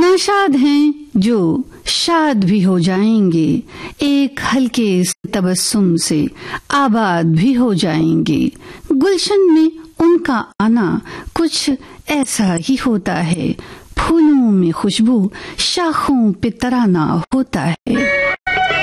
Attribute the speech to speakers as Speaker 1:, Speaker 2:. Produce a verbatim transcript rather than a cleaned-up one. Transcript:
Speaker 1: नाशाद हैं जो शाद भी हो जाएंगे, एक हल्के तबस्सुम से आबाद भी हो जाएंगे। गुलशन में उनका आना कुछ ऐसा ही होता है, फूलों में खुशबू, शाखों पे तराना होता है।